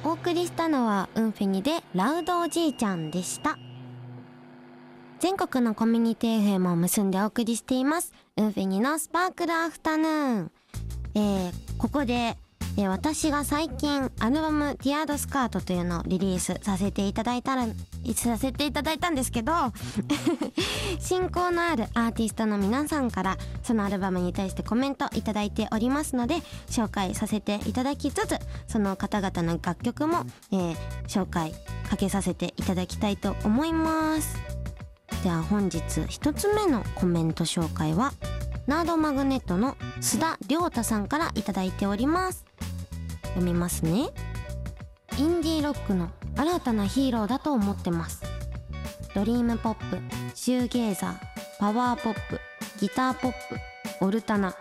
お送りしたのはウンフェニでラウドおじいちゃんでした。全国のコミュニティ FM を結んでお送りしていますウンフェニのスパークルアフタヌーン。ここで、私が最近アルバムティアードスカートというのをリリースさせていただいたんですけど親交のあるアーティストの皆さんからそのアルバムに対してコメントいただいておりますので、紹介させていただきつつ、その方々の楽曲も、紹介かけさせていただきたいと思います。では本日一つ目のコメント紹介はナードマグネットの須田亮太さんからいただいております。読みますね。インディーロックの新たなヒーローだと思ってます。ドリームポップ、シューゲーザー、パワーポップ、ギターポップ、オルタナ、